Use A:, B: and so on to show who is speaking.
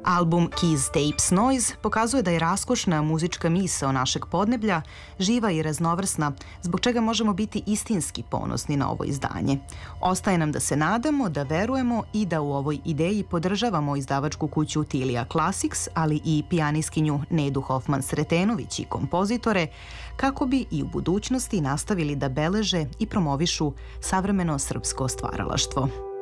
A: Album Keys Tapes Noise pokazuje da je raskošna muzička misao našeg podneblja živa i raznovrsna, zbog čega možemo biti istinski ponosni na ovo izdanje. Ostaje nam da se nadamo, da verujemo i da u ovoj ideji podržavamo izdavačku kuću Tilija Classics, ali i pijaniskinju Nedu Hofman-Sretenović i kompozitore, kako bi i u budućnosti nastavili da beleže i promovišu savremeno srpsko stvaralaštvo.